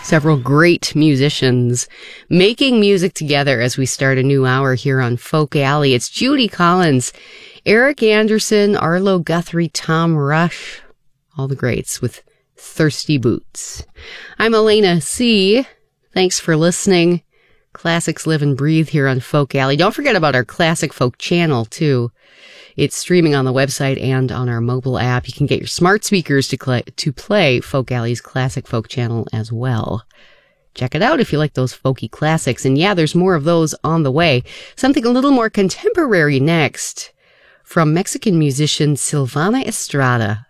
Several great musicians making music together as we start a new hour here on Folk Alley. It's Judy Collins, Eric Anderson, Arlo Guthrie, Tom Rush, all the greats with Thirsty Boots. I'm Elena C. Thanks for listening. Classics live and breathe here on Folk Alley. Don't forget about our Classic Folk channel, too. It's streaming on the website and on our mobile app. You can get your smart speakers to play Folk Alley's Classic Folk channel as well. Check it out if you like those folky classics. And yeah, there's more of those on the way. Something a little more contemporary next from Mexican musician Silvana Estrada.